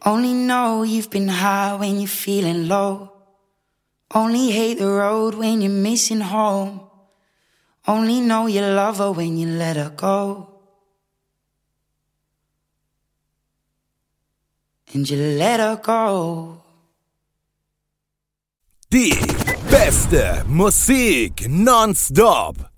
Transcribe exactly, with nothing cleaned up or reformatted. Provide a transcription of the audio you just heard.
Only know you've been high when you're feeling low. Only hate the road when you're missing home. Only know you love her when you let her go. And you let her go. Die beste Musik nonstop.